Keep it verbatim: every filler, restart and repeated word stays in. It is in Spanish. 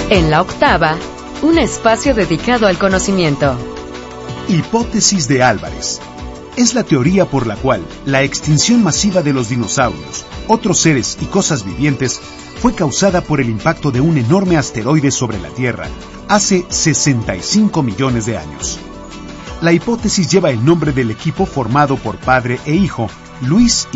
En la octava, un espacio dedicado al conocimiento. Hipótesis de Álvarez. Es la teoría por la cual la extinción masiva de los dinosaurios, otros seres y cosas vivientes fue causada por el impacto de un enorme asteroide sobre la Tierra hace sesenta y cinco millones de años. La hipótesis lleva el nombre del equipo formado por padre e hijo, Luis y